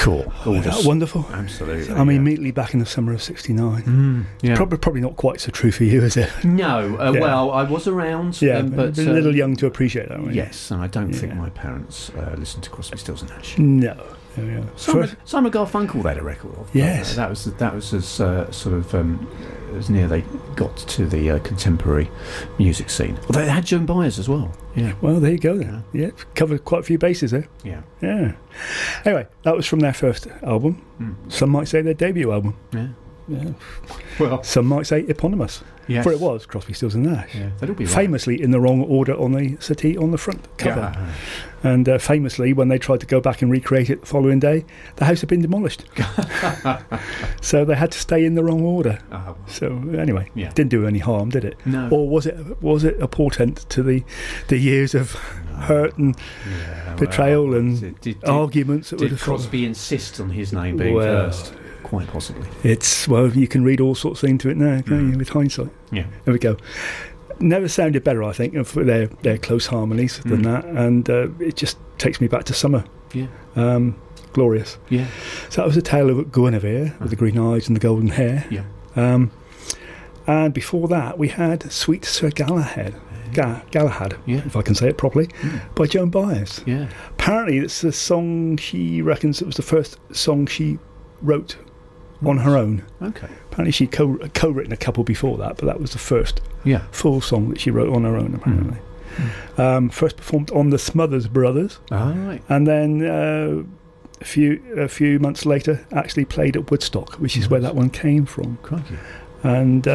Cool. Gorgeous. Wonderful. Absolutely. I'm immediately back in the summer of '69. Yeah. Probably not quite so true for you, is it? No. Well, I was around. Yeah, but a little young to appreciate that, weren't you? yes, and I don't think my parents listened to Crosby, Stills and Nash. No. Yeah. Simon Garfunkel they had a record of. Yes. That was as sort of as near they got to the contemporary music scene. Although they had Joan Baez as well. Yeah. Well, there you go then. Yeah, covered quite a few bases there. Yeah. Yeah. Anyway, that was from their first album. Some might say their debut album. Yeah. Yeah. Well, Some might say eponymous. yes. For it was Crosby, Stills and Nash. Yeah, that'll be right. Famously in the wrong order on the settee on the front cover. Yeah. And famously, when they tried to go back and recreate it the following day, the house had been demolished. So they had to stay in the wrong order. So anyway, Yeah. didn't do any harm, did it? No. Or was it a portent to the years of hurt and betrayal and arguments that would Did have followed? Crosby insist on his name being Well, first? Quite possibly. You can read all sorts of into it now, can't you, with hindsight? Yeah. There we go. Never sounded better, I think, for their close harmonies than that, and it just takes me back to summer. Yeah. Glorious. Yeah. So that was a tale of Guinevere with the green eyes and the golden hair. Yeah. And before that, we had Sweet Sir Galahad, Yeah. if I can say it properly, by Joan Baez. Yeah. Apparently, it's a song she reckons it was the first song she wrote on her own. Okay. Apparently, she co-written a couple before that, but that was the first Yeah. full song that she wrote on her own, apparently. First performed on the Smothers Brothers, All right. and then a few months later actually played at Woodstock, which is where that one came from. Crikey. And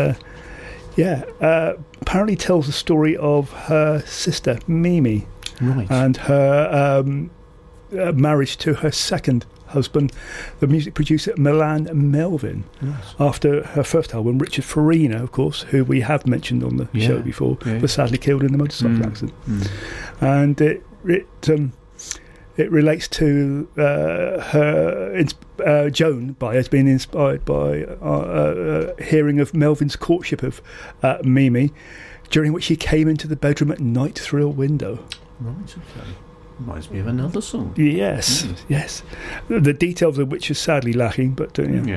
apparently tells the story of her sister Mimi Right. and her marriage to her second husband, the music producer Milan Melvin. Yes. After her first album, Richard Farina, of course, who we have mentioned on the show before, was sadly killed in a motorcycle accident. And it relates to Joan Baez being inspired by hearing of Melvin's courtship of Mimi, during which he came into the bedroom at night through a window. Right. Okay. Reminds me of another song. Yes. The details of which is sadly lacking, but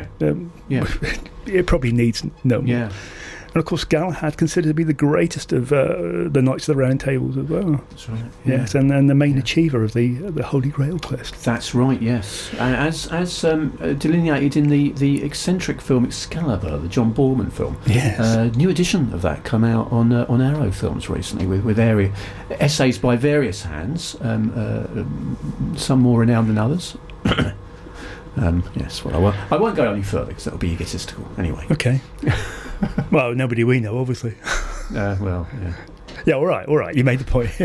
it probably needs knowing. Yeah. And of course, Galahad considered to be the greatest of the Knights of the Round Tables as well. That's right. Yes, and the main achiever of the Holy Grail quest. That's right. Yes, and as delineated in the eccentric film Excalibur, the John Boorman film. Yes. New edition of that come out on Arrow Films recently with essays by various hands, some more renowned than others. Yes. Well, I won't go any further because that would be egotistical. Anyway. Okay. Well, nobody we know, obviously. Well, yeah. Yeah, all right. You made the point.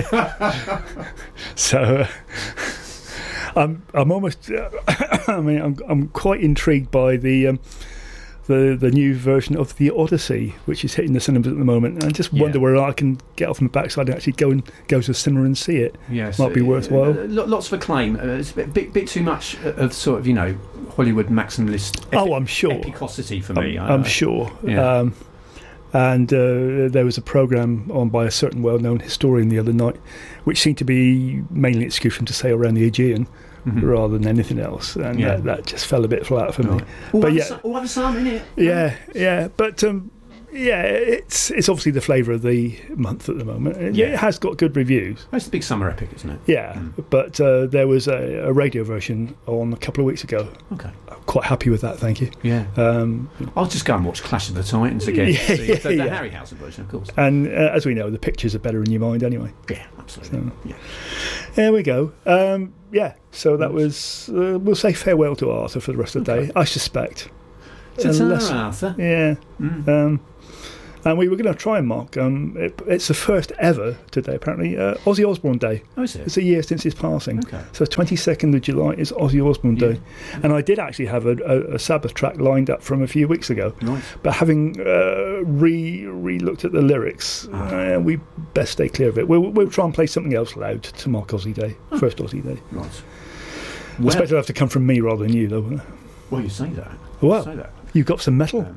So, I'm almost. I'm quite intrigued by the new version of the Odyssey, which is hitting the cinemas at the moment. And I just wonder where I can get off my backside and actually go to the cinema and see it. Yes, might be worthwhile. Lots of acclaim. It's a bit too much of sort of Hollywood maximalist. I'm sure. Epicosity for me. I'm sure. Yeah. And there was a programme on by a certain well-known historian the other night, which seemed to be mainly excursion to say around the Aegean. Rather than anything else, and that just fell a bit flat for me. But all have a psalm in it. Yeah, but it's obviously the flavour of the month at the moment. It has got good reviews. It's the big summer epic, isn't it? Yeah, but there was a radio version on a couple of weeks ago. Okay, I'm quite happy with that, thank you. Yeah, I'll just go and watch Clash of the Titans again. The Harryhausen version, of course. And as we know, the pictures are better in your mind anyway. Yeah, absolutely. So, there we go. So that was. We'll say farewell to Arthur for the rest of the day, I suspect. Arthur. Yeah. And we were going to try and mark. It's the first ever today, apparently. Ozzy Osbourne Day. Oh, is it? It's a year since his passing. Okay. So 22nd of July is Ozzy Osbourne Day. And I did actually have a Sabbath track lined up from a few weeks ago. Nice. But having re-looked at the lyrics, we best stay clear of it. We'll try and play something else loud to mark Ozzy Day. First Ozzy Day. Right. I expect it'll have to come from me rather than you, though. Well, you say that. Well, you've got some metal.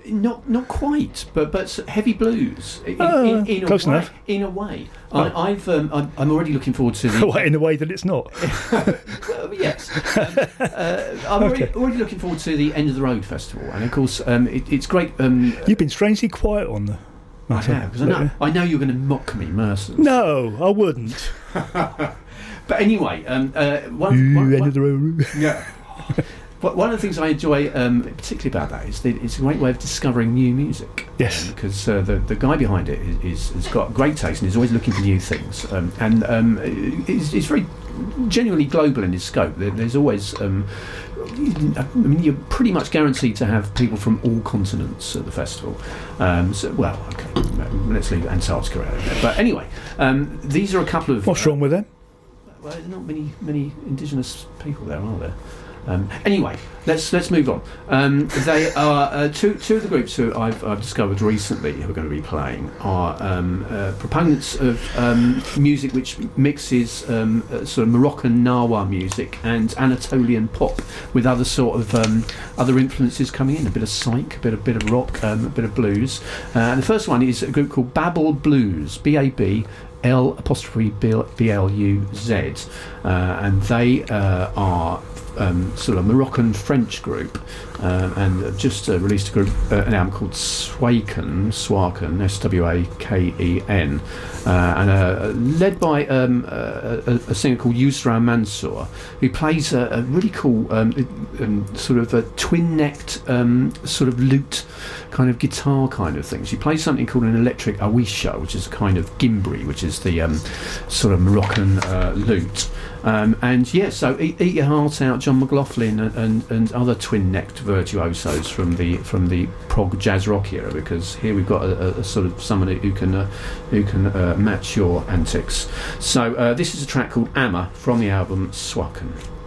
Not quite, but heavy blues in close a way. enough. In a way, Oh. I'm already looking forward to the. What, in a way that it's not. Well, yes, I'm already looking forward to the End of the Road festival, and of course, it's great. You've been strangely quiet on the I matter. have, because I know you're going to mock me mercilessly. No, I wouldn't. But anyway, End of the road. yeah. But one of the things I enjoy particularly about that is that it's a great way of discovering new music. Yes. Because the guy behind it has got great taste and is always looking for new things. It's very genuinely global in his scope. There's always... you're pretty much guaranteed to have people from all continents at the festival. Let's leave Antarctica out of there. But anyway, these are a couple of... What's wrong with them? Well, there's not many indigenous people there, are there? Anyway, let's move on. They are two of the groups who I've discovered recently who are going to be playing are proponents of music which mixes sort of Moroccan Nawa music and Anatolian pop with other sort of other influences coming in, a bit of psych, a bit of rock, a bit of blues. And the first one is a group called Babel Blues, BABL''BLUZ, and they are sort of Moroccan French group, and just released an album called Swaken, Swaken, and led by a singer called Yusra Mansour, who plays a really cool sort of a twin-necked sort of lute kind of guitar kind of thing. She plays something called an electric awisha, which is a kind of gimbri, which is the sort of Moroccan lute. So eat your heart out, John McLaughlin and other twin-necked virtuosos from the prog jazz rock era, because here we've got a sort of somebody who can match your antics. So this is a track called Amma from the album Swaken.